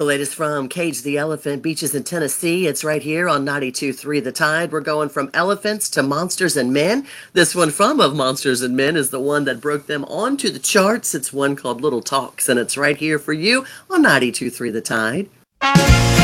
The latest from Cage the Elephant Beaches in Tennessee. It's right here on 92.3 The Tide. We're going from elephants to monsters and men. This one from Of Monsters and Men is the one that broke them onto the charts. It's one called Little Talks, and it's right here for you on 92.3 The Tide.